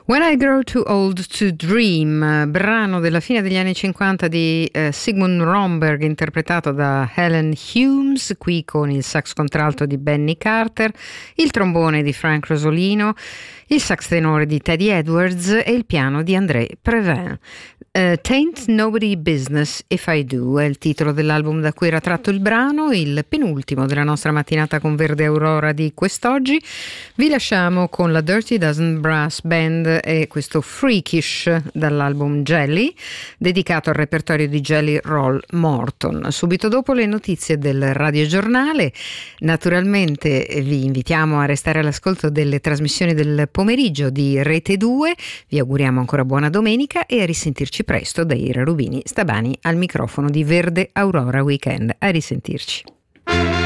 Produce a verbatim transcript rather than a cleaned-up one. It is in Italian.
When I Grow Too Old to Dream, brano della fine degli anni cinquanta di eh, Sigmund Romberg, interpretato da Helen Humes, qui con il sax contralto di Benny Carter, il trombone di Frank Rosolino, il sax tenore di Teddy Edwards e il piano di André Previn. Uh, Tain't Nobody Business If I Do è il titolo dell'album da cui era tratto il brano, il penultimo della nostra mattinata con Verde Aurora di quest'oggi. Vi lasciamo con la Dirty Dozen Brass Band e questo Freakish dall'album Jelly, dedicato al repertorio di Jelly Roll Morton. Subito dopo le notizie del radiogiornale, naturalmente vi invitiamo a restare all'ascolto delle trasmissioni del pomeriggio di Rete due, vi auguriamo ancora buona domenica e a risentirci presto da Ira Rubini Stabani al microfono di Verde Aurora Weekend. A risentirci.